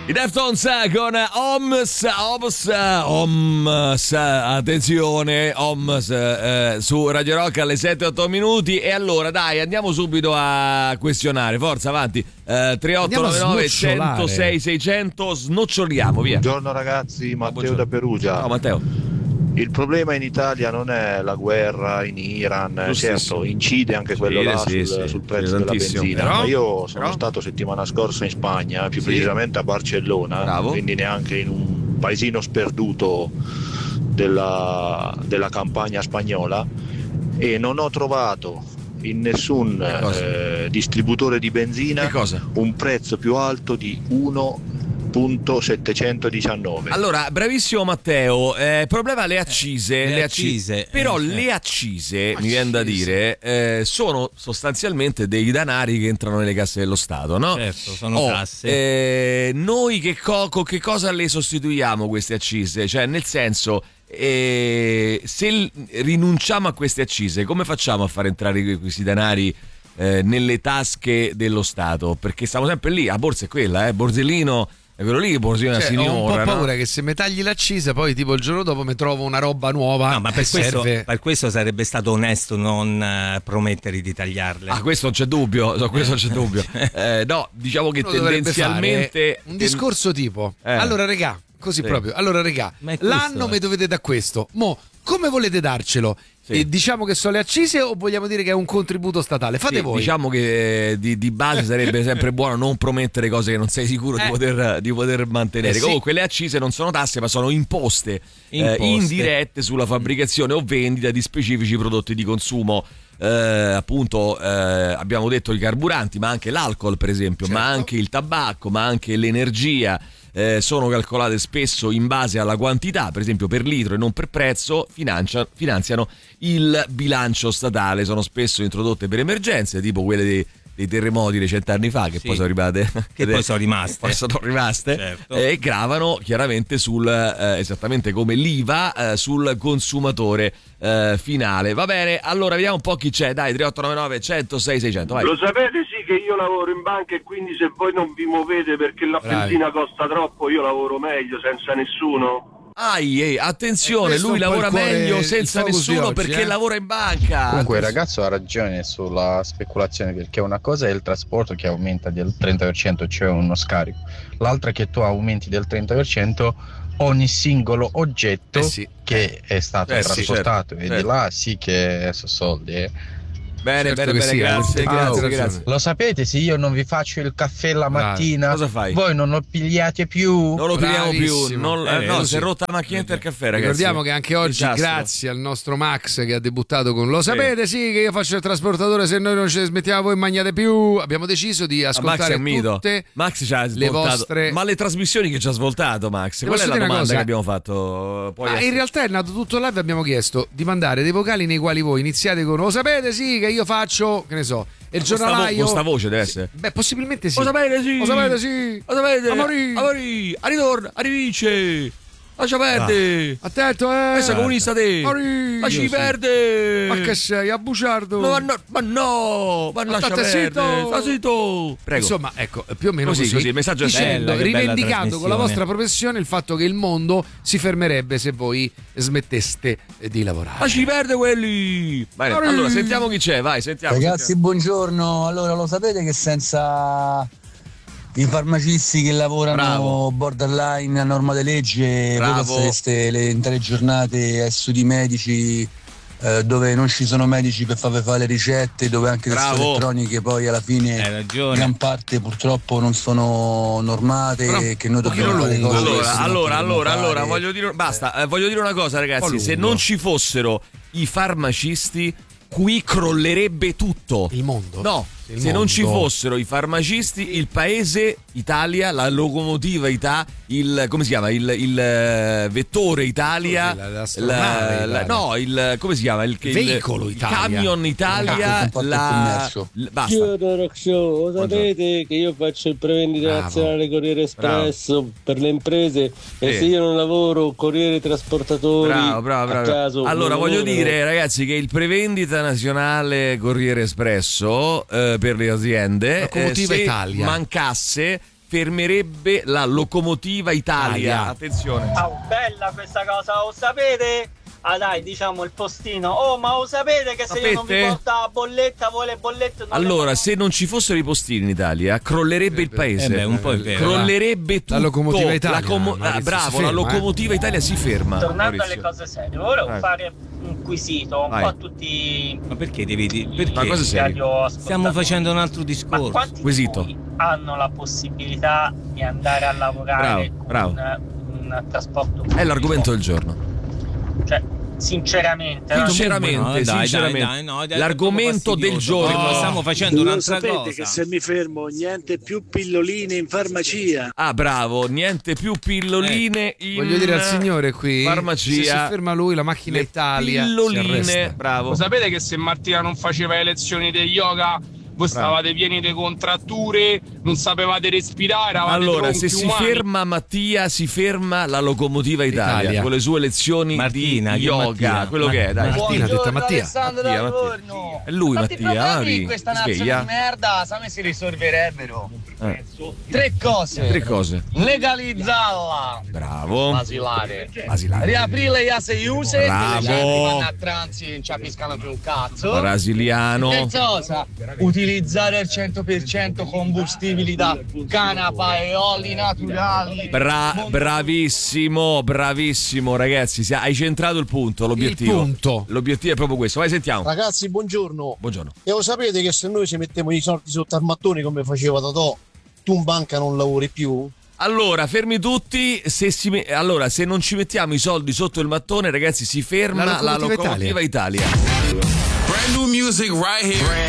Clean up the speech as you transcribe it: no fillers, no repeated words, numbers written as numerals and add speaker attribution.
Speaker 1: I Deftones con Oms, attenzione, Oms, su Radio Rock alle 7-8 minuti. E allora dai, andiamo subito a questionare, forza avanti, 3899 106 600, snoccioliamo, via.
Speaker 2: Buongiorno ragazzi, Matteo da Perugia.
Speaker 1: Ciao Matteo.
Speaker 2: Il problema in Italia non è la guerra in Iran, certo incide anche quello là sul prezzo della benzina, ma io sono stato settimana scorsa in Spagna, più precisamente a Barcellona, quindi neanche in un paesino sperduto della campagna spagnola, e non ho trovato in nessun distributore di benzina un prezzo più alto di 1.719.
Speaker 1: Allora, bravissimo Matteo, problema le accise. Però le accise, mi viene da dire, sono sostanzialmente dei denari che entrano nelle casse dello Stato, no?
Speaker 3: Certo, sono tasse.
Speaker 1: Noi che cosa le sostituiamo queste accise? Cioè, nel senso, se rinunciamo a queste accise, come facciamo a far entrare questi denari nelle tasche dello Stato? Perché stiamo sempre lì, la borsa è quella, Borsellino. È quello lì che Borsellino
Speaker 4: ho un po' paura,
Speaker 1: no?
Speaker 4: Che se mi tagli l'accisa poi tipo il giorno dopo mi trovo una roba nuova.
Speaker 3: No, ma per questo sarebbe stato onesto non promettere di tagliarle.
Speaker 1: Questo non c'è dubbio, no, diciamo che tendenzialmente
Speaker 4: un discorso tipo allora regà, così proprio. Allora regà, l'anno mi dovete da questo. Mo come volete darcelo? E diciamo che sono le accise o vogliamo dire che è un contributo statale? Fate voi.
Speaker 1: Diciamo che di base sarebbe sempre buono non promettere cose che non sei sicuro di poter mantenere. Comunque le accise non sono tasse, ma sono imposte. Indirette sulla fabbricazione o vendita di specifici prodotti di consumo. Abbiamo detto i carburanti, ma anche l'alcol per esempio, ma anche il tabacco, ma anche l'energia. Sono calcolate spesso in base alla quantità, per esempio per litro e non per prezzo, finanziano il bilancio statale. Sono spesso introdotte per emergenze, tipo quelle dei terremoti di 100 anni fa, che poi sono arrivate,
Speaker 3: che poi sono rimaste,
Speaker 1: certo. E gravano chiaramente esattamente come l'IVA sul consumatore finale. Va bene, allora vediamo un po' chi c'è. Dai, 3899 106 600, vai.
Speaker 5: Lo sapete che io lavoro in banca e quindi se voi non vi muovete perché la benzina costa troppo, io lavoro meglio senza nessuno.
Speaker 1: Attenzione, lui lavora meglio senza nessuno perché lavora in banca.
Speaker 6: Comunque il ragazzo ha ragione sulla speculazione, perché una cosa è il trasporto che aumenta del 30%, cioè uno scarico, l'altra è che tu aumenti del 30% ogni singolo oggetto che è stato trasportato, e di là sì che sono soldi.
Speaker 1: Bene, grazie.
Speaker 6: Lo sapete, se io non vi faccio il caffè la mattina,
Speaker 1: cosa fai?
Speaker 6: Voi non lo pigliate più.
Speaker 1: Non lo pigliamo più. Si è rotta la macchinetta del caffè, ragazzi.
Speaker 4: Ricordiamo che anche oggi, grazie al nostro Max che ha debuttato con Lo sapete che io faccio il trasportatore, se noi non ci smettiamo voi mangiate più. Abbiamo deciso di ascoltare tutte le vostre.
Speaker 1: Ma le trasmissioni che ci ha svoltato Max, qual è la domanda che abbiamo fatto?
Speaker 4: In realtà è nato tutto live, abbiamo chiesto di mandare dei vocali nei quali voi iniziate con Lo sapete che io faccio, che ne so, il giornalaio.
Speaker 1: Con sta voce deve essere.
Speaker 4: Beh, possibilmente sì.
Speaker 1: Lo sapete
Speaker 4: Lo sapete.
Speaker 1: Amori, ritorna, arrivince. Lascia perdere.
Speaker 4: Attento,
Speaker 1: Questa comunista te. Lasci perdere.
Speaker 4: Ma che sei, a bugiardo?
Speaker 1: Ma lascia perdere. Sta zitto. Prego.
Speaker 4: Insomma, ecco, più o meno così
Speaker 1: il messaggio è bello,
Speaker 4: rivendicando con la vostra professione il fatto che il mondo si fermerebbe se voi smetteste di lavorare.
Speaker 1: Lasci perdere quelli. Bene, allora sentiamo chi c'è, vai, sentiamo.
Speaker 7: Ragazzi, buongiorno. Allora, lo sapete che senza i farmacisti che lavorano borderline a norma di legge, voi passereste le intere giornate ai studi medici dove non ci sono medici per farvi fare le ricette, dove anche le elettroniche poi alla fine gran parte purtroppo non sono normate, che noi dobbiamo fare cose.
Speaker 1: Allora voglio dire una cosa, ragazzi, se non ci fossero i farmacisti qui crollerebbe tutto
Speaker 4: il mondo.
Speaker 1: No, se non ci fossero i farmacisti, il paese Italia, la locomotiva Italia, come si chiama? Il vettore Italia, come si chiama? Il
Speaker 4: veicolo Italia,
Speaker 1: il camion Italia, basta.
Speaker 8: Io Rock Show, lo sapete che io faccio il prevendita nazionale Corriere Espresso per le imprese e se io non lavoro Corriere Trasportatori a caso.
Speaker 1: Allora voglio dire, ragazzi, che il prevendita nazionale Corriere Espresso per le aziende, se
Speaker 4: Italia
Speaker 1: mancasse fermerebbe la locomotiva Italia. Attenzione.
Speaker 9: Bella questa cosa, lo sapete? Dai, diciamo il postino. Ma lo sapete che se io non vi porto la bolletta, voi le bollette non
Speaker 1: allora, se non ci fossero i postini in Italia, crollerebbe il paese.
Speaker 3: Un po' è vero.
Speaker 1: Crollerebbe tutto.
Speaker 4: La locomotiva Italia.
Speaker 1: Bravo, la locomotiva Italia si ferma.
Speaker 9: Tornando alle cose serie, volevo fare un quesito un po' a tutti.
Speaker 3: Ma perché devi dire? Perché?
Speaker 1: Ma cosa serio?
Speaker 3: Stiamo facendo un altro discorso.
Speaker 9: Ma quanti
Speaker 1: quesito
Speaker 9: hanno la possibilità di andare a lavorare con un trasporto pubblico?
Speaker 1: È l'argomento del giorno.
Speaker 9: Cioè, sinceramente,
Speaker 1: l'argomento del giorno.
Speaker 3: Stiamo facendo un'altra cosa.
Speaker 10: Sapete che se mi fermo niente più pilloline in farmacia.
Speaker 1: Bravo, niente più pilloline in
Speaker 4: voglio dire al signore qui
Speaker 1: farmacia.
Speaker 4: Se si ferma lui, la macchina Italia
Speaker 1: pilloline, bravo.
Speaker 11: Lo sapete che se Martina non faceva le lezioni di yoga voi stavate pieni di contratture, non sapevate respirare.
Speaker 1: Allora, se si ferma Mattia, si ferma la locomotiva Italia. Con le sue lezioni di yoga. Quello che è, dai.
Speaker 7: Martina ha detto Mattia.
Speaker 1: È lui, Mattia.
Speaker 7: In questa nazione di merda, sa me si risolverebbero. Tre cose. Legalizzarla.
Speaker 1: Bravo.
Speaker 7: Basilare. Riaprile le aseiuse.
Speaker 1: Bravo.
Speaker 7: Le gente vanno a transi, non ci capiscano più un cazzo.
Speaker 1: Brasiliano.
Speaker 7: Terza cosa, utilizzare al 100% combustibili da canapa e oli naturali.
Speaker 1: Bravissimo ragazzi, hai centrato il punto, l'obiettivo è proprio questo. Vai, sentiamo.
Speaker 10: Ragazzi, buongiorno.
Speaker 1: Buongiorno.
Speaker 10: E lo sapete che se noi ci mettiamo i soldi sotto al mattone come faceva Totò, tu in banca non lavori più?
Speaker 1: Allora, fermi tutti. Allora, se non ci mettiamo i soldi sotto il mattone, ragazzi, si ferma la locomotiva Italia.
Speaker 12: Brand new music right here.